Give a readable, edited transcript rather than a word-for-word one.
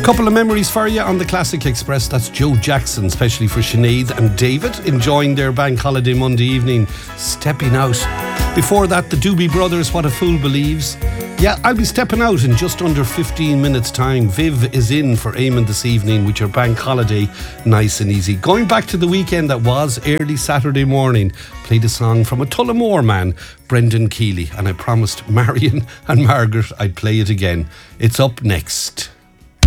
Couple of memories for you on the Classic Express. That's Joe Jackson, especially for Sinead and David, enjoying their bank holiday Monday evening, stepping out. Before that, the Doobie Brothers, What a Fool Believes. Yeah, I'll be stepping out in just under 15 minutes' time. Viv is in for Eamon this evening with your bank holiday, nice and easy. Going back to the weekend that was, early Saturday morning, played a song from a Tullamore man, Brendan Keeley, and I promised Marion and Margaret I'd play it again. It's up next.